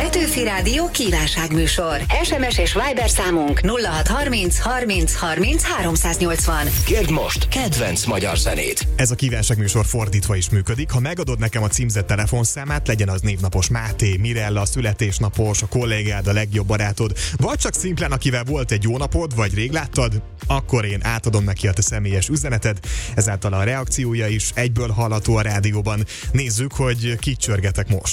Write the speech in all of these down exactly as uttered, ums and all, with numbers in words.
Petőfi Rádió kívánságműsor. es em es és Viber számunk nulla hat harminc harminc harminc háromszáznyolcvan. Kérd most kedvenc magyar zenét. Ez a kívánságműsor fordítva is működik. Ha megadod nekem a címzett telefonszámát, legyen az névnapos Máté, Mirella, születésnapos, a kollégád, a legjobb barátod, vagy csak szimplán akivel volt egy jó napod, vagy rég láttad, akkor én átadom neki a te személyes üzeneted, ezáltal a reakciója is egyből hallható a rádióban. Nézzük, hogy kit csörgetek most.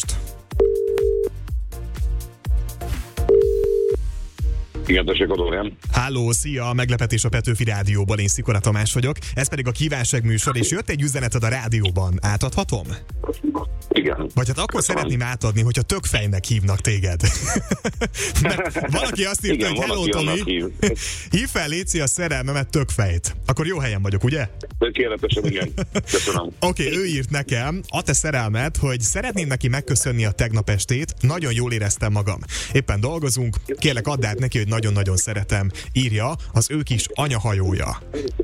Igen, tessék, Adorján. Háló, szia, meglepetés a Petőfi Rádióban, én Szikora Tamás vagyok. Ez pedig a kívánságműsor, és jött egy üzeneted a rádióban. Átadhatom? Igen. Vagy hát akkor szeretném átadni, hogyha Tökfejnek hívnak téged. Mert valaki azt írta, igen, hogy hello Tomi, hív. hív fel léci a szerelmemet Tökfejt. Akkor jó helyen vagyok, ugye? Tökéletesen, igen. Köszönöm. Oké, okay, ő írt nekem a te szerelmet, hogy szeretném neki megköszönni a tegnap estét, nagyon jól éreztem magam. Éppen dolgozunk, kérlek add át neki, hogy nagyon-nagyon szeretem. Írja az ő kis anyahajója.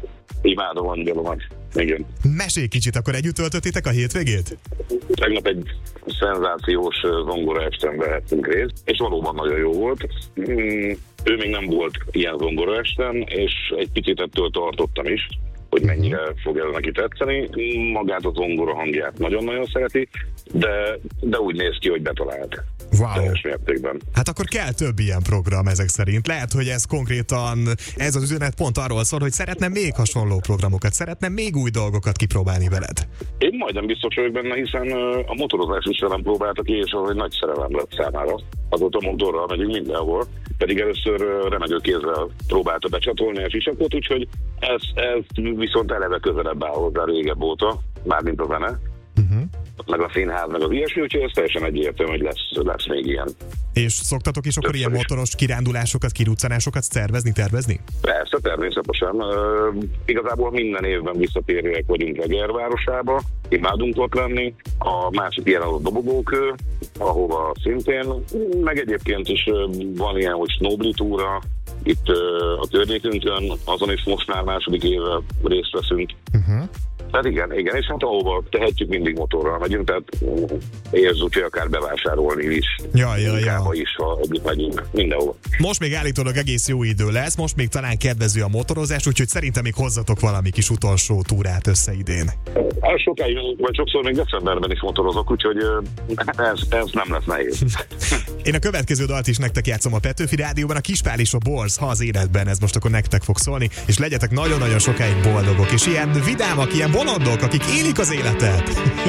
Imádom angyalomat. Igen. Mesélj kicsit, akkor együtt töltöttétek a hétvégét? Tegnap egy szenzációs zongora esten vehettünk részt, és valóban nagyon jó volt. Mm, ő még nem volt ilyen zongora esten, és egy picit ettől tartottam is, hogy mennyire fog el neki tetszeni. Magát a zongora hangját nagyon-nagyon szereti, de, de úgy néz ki, hogy betalált. Wow. Teljes mértékben. Hát akkor kell több ilyen program ezek szerint. Lehet, hogy ez konkrétan, ez az üzenet pont arról szól, hogy szeretne még hasonló programokat, szeretne még új dolgokat kipróbálni veled. Én majdnem biztos vagyok benne, hiszen a motorozás is velem próbálta ki, és az egy nagy szerelem lett számára. Azóta motorral megyünk mindenhol, pedig először remegő kézzel próbálta becsatolni a sisakot, úgyhogy ez, ez viszont eleve közelebb áll hozzá régebb óta, mármint a zene. Uh-huh. Meg a színház, meg az ilyesmi, úgyhogy ez teljesen egyértelmű, hogy lesz, lesz még ilyen. És szoktatok is akkor Többször ilyen is. motoros kirándulásokat, kiruccanásokat szervezni, tervezni? Persze, természetesen. Uh, igazából minden évben visszatérőek vagyunk Eger városába, imádunk ott lenni. A másik ilyen a Dobogókő, ahova szintén, meg egyébként is uh, van ilyen, hogy snowbli túra, itt uh, a környékünkön, azon is most már második éve részt veszünk. Uh-huh. Tehát igen, igen, és hát ahova tehetjük, mindig motorral megyünk, tehát érzük, hogy akár bevásárolni is. Ja, ja, ja. is, ha együtt megyünk, mindenhol. Most még állítólag egész jó idő lesz, most még talán kedvező a motorozás, úgyhogy szerintem még hozzatok valami kis utolsó túrát össze idén. Hát sokáig, vagy sokszor még decemberben is motorozok, úgyhogy ez, ez nem lesz nehéz. Én a következő dalt is nektek játszom a Petőfi Rádióban, a Kispál és a Borz, ha az életben, ez most akkor nektek fog szólni, és legyetek nagyon-nagyon sokáig boldogok, és ilyen vidámak, ilyen bolondok, akik élik az életet.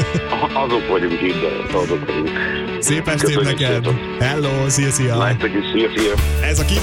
Azok vagyunk itt, de azok vagyunk. Szép estét neked! Hello, szia, szia! Nektek is, szia, szia! Ez a